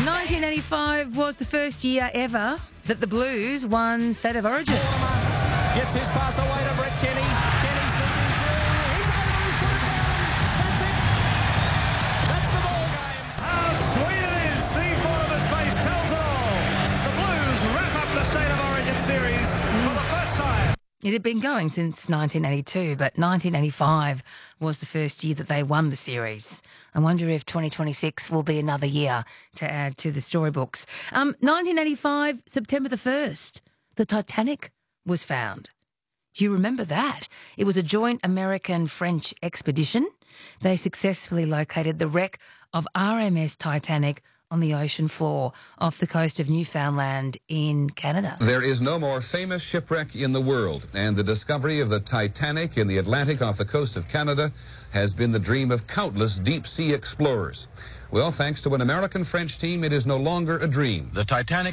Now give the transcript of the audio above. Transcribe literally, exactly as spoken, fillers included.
nineteen eighty-five was the first year ever that the Blues won State of Origin. Waterman gets his pass away to Brett Kenny. Kenny's looking through. He's able to put it down. That's it. That's the ball game. How sweet it is. Steve Mortimer's face tells it all. The Blues wrap up the State of Origin series for the first time. It had been going since nineteen eighty-two, but nineteen eighty-five was the first year that they won the series. I wonder if twenty twenty-six will be another year to add to the storybooks. Um, nineteen eighty-five, September the first, the Titanic was found. Do you remember that? It was a joint American-French expedition. They successfully located the wreck of R M S Titanic on the ocean floor off the coast of Newfoundland in Canada. There is no more famous shipwreck in the world, and the discovery of the Titanic in the Atlantic off the coast of Canada has been the dream of countless deep-sea explorers. Well, thanks to an American-French team, it is no longer a dream. The Titanic